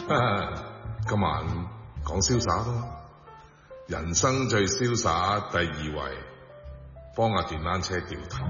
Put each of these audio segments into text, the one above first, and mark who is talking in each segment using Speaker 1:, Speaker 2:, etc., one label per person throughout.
Speaker 1: 今晚講瀟灑咯，人生最瀟灑第2位，幫阿電單車掉頭。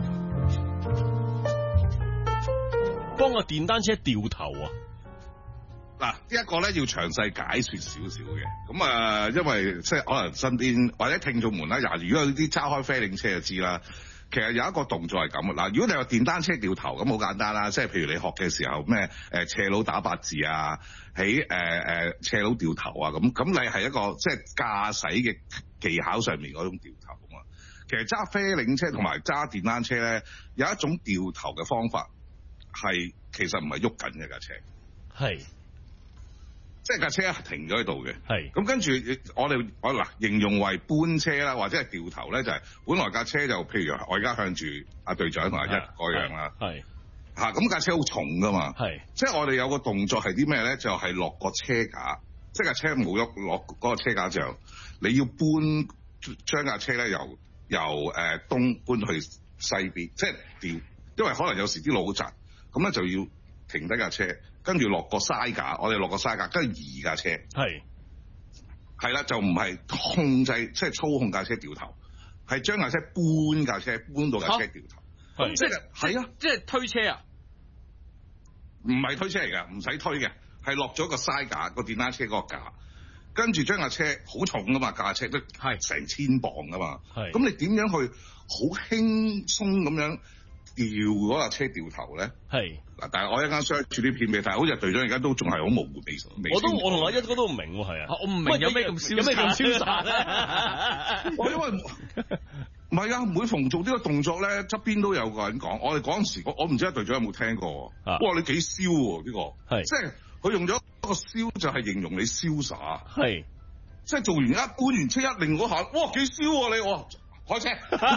Speaker 2: 幫阿電單車掉頭啊！
Speaker 3: 嗱，呢一個咧要詳細解說少少嘅，咁啊，因為即係可能身邊或者聽眾們啦，如果有啲揸開啡領車就知啦。其實有一個動作係咁嗱，如果你話電單車掉頭咁好簡單啦，即係譬如你學嘅時候咩斜路打八字啊，喺斜路掉頭啊咁你係一個即係駕駛嘅技巧上面嗰種掉頭啊嘛。其實揸啡領車同埋揸電單車咧，有一種掉頭嘅方法係其實唔係喐緊嘅架車，
Speaker 2: 係。
Speaker 3: 即係架車停咗喺度嘅，
Speaker 2: 係
Speaker 3: 咁跟住我嗱形容為搬車啦，或者係掉頭咧，就係本來架車就譬如我而家向住阿隊長同阿一嗰樣啦，
Speaker 2: 係
Speaker 3: 嚇咁架車好重噶嘛，
Speaker 2: 係
Speaker 3: 即係我哋有個動作係啲咩咧？就係落個車架，即係架車冇喐落嗰個車架上，你要將架車咧由東搬去西邊，即係調，因為可能有時啲路好窄，咁咧就要停低架車。跟住落個篩架，我哋落個篩架，跟住移架車，係啦，就唔係控制，即係操控架車掉頭，係將架車搬到架車掉頭，即係
Speaker 4: 即係推車啊？
Speaker 3: 唔係推車嚟㗎，唔使推嘅，係落咗個篩架，個電單車嗰個架，跟住將架車好重㗎嘛，架車都係成1000磅㗎嘛，咁你點樣去好輕鬆咁樣掉嗰架車掉頭咧？係嗱，但係我一間 search 住啲片俾你睇，好似隊長而家都仲係好模糊未。我
Speaker 2: 同阿一哥都唔明喎，係啊，
Speaker 4: 我唔明有咩咁瀟灑咧？
Speaker 3: 因為唔係啊，每逢做呢個動作咧，側邊都有個人講。我哋嗰陣時，我唔知阿隊長有冇聽過？哇，你幾瀟喎呢個？係即係佢用咗一個瀟，就係形容你瀟灑。係即係做完搬完車一擰嗰下，哇，幾瀟喎你我。開車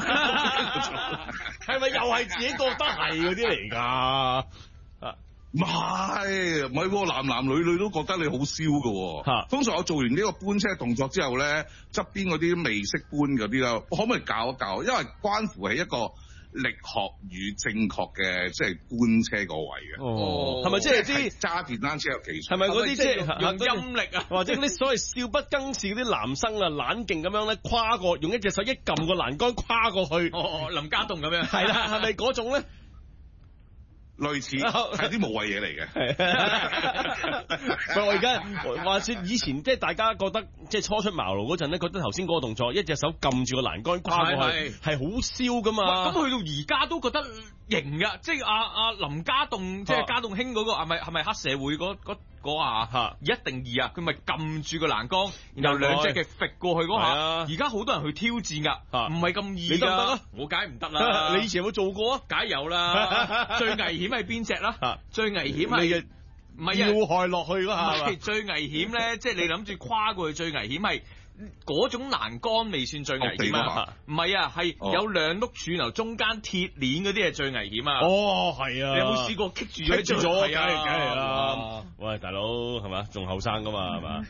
Speaker 2: 係咪又係自己覺得係嗰啲嚟㗎？
Speaker 3: 唔係，男女都覺得你好瀟㗎。通常我做完呢個搬車動作之後咧，側邊嗰啲未識搬嗰啲啦，可唔可以教一教？因為關乎係一個力學與正確嘅即係搬車個位嘅。
Speaker 2: 係咪即係啲
Speaker 3: 揸電單車嘅技術？
Speaker 2: 係咪嗰啲即係
Speaker 4: 用陰力啊？
Speaker 2: 或者嗰啲所謂少不更事嗰啲男生啊，懶勁咁樣咧，跨過用一隻手一撳個欄杆跨過去。
Speaker 4: 林家棟咁樣。
Speaker 2: 係啦，係咪嗰種咧？
Speaker 3: 類似係啲無謂嘢嚟嘅。
Speaker 2: 我而家話說以前即係大家覺得即係初出茅廬嗰陣咧，覺得頭先嗰個動作一隻手撳住個欄杆跨過去係好瀟噶嘛。
Speaker 4: 咁去到而家都覺得型噶，即係阿林家棟，即係家棟兄嗰個係咪黑社會嗰下一定二啊？佢咪撳住個欄杆，然後兩隻嘅揈過去嗰下。而家好多人去挑戰噶，唔係咁易。
Speaker 2: 你得唔得啊？
Speaker 4: 我梗係唔得啦。
Speaker 2: 你以前有冇做過啊？
Speaker 4: 梗係有啦。最危險係邊隻啦？最危險係唔係
Speaker 2: 要害落去嗰下。
Speaker 4: 最危險咧，即係你諗住跨過去，最危險係嗰種欄杆未算最危險啊！唔係啊，係有2碌柱，然後中間鐵鏈嗰啲係最危險啊！
Speaker 2: 係啊！
Speaker 4: 你有冇試過棘住咗？
Speaker 2: 棘住咗，梗係啦！喂，大佬係嘛？仲後生噶嘛係嘛？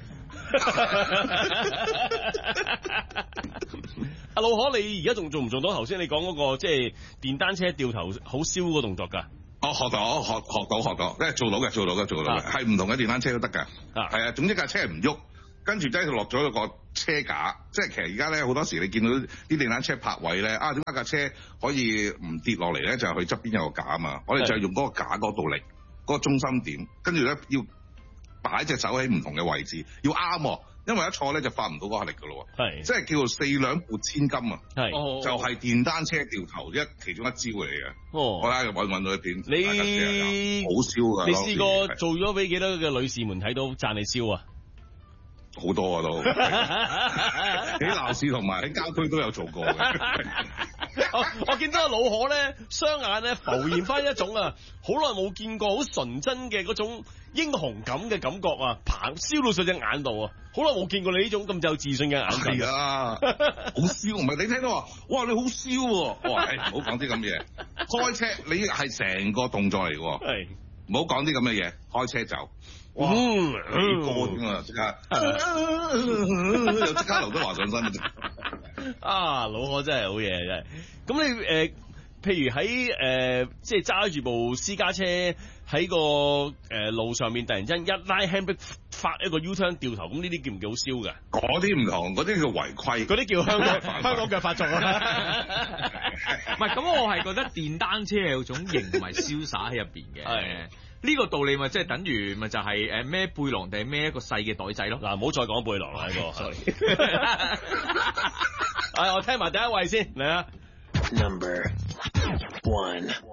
Speaker 2: 阿老可，你而家仲做唔做到頭先你講嗰個即係電單車掉頭好瀟嗰個動作㗎？
Speaker 3: 學到，即係做到嘅，係唔同嘅電單車都得㗎。係啊，總之架車係唔喐。跟住即係落咗個車架，即係其實而家咧好多時你見到啲電單車泊位咧，點解架車可以唔跌落嚟咧？就係佢側邊有個架啊嘛，我哋就係用嗰個架嗰度力，嗰個中心點，跟住咧要擺隻手喺唔同嘅位置，要啱，因為一錯咧就發唔到嗰下力噶咯。係，即係叫做4兩撥千斤啊。係，就係電單車掉頭其中一招嚟嘅。我睇揾到一片，
Speaker 2: 你
Speaker 3: 好瀟噶。
Speaker 2: 你試過做咗俾幾多嘅女士們睇到讚你瀟啊？
Speaker 3: 好多啊都，喺鬧市同埋喺郊區都有做過嘅。
Speaker 2: 我見到阿老可咧，雙眼咧浮現翻一種啊，好耐冇見過好純真嘅嗰種英雄感嘅感覺啊，燒到上隻眼度啊，好耐冇見過你呢種咁有自信嘅眼神。
Speaker 3: 係啊，好燒，唔係你聽到話，哇你好燒喎，我話唔好講啲咁嘢，開車你係成個動作嚟嘅，係唔好講啲咁嘅嘢，開車走。哇！幾歌添啊！即刻又即刻劉德華上身
Speaker 2: 啊！老可真係好嘢，真係。咁你譬如喺即係揸住部私家車喺個路上面，突然間一拉 handbrake， 發一個 U-turn 掉頭，咁呢啲叫唔叫好燒㗎？
Speaker 3: 嗰啲唔同，嗰啲叫違規，
Speaker 2: 嗰啲叫香港腳發作啊！
Speaker 4: 唔係，咁我係覺得電單車係有種型同埋瀟灑喺入邊嘅。係。呢個道理咪即係等於咪就係孭背囊定係孭一個細嘅袋仔咯。嗱，
Speaker 2: 唔好再講背囊啦呢個。sorry。我聽埋第一位先嚟啊。Number 1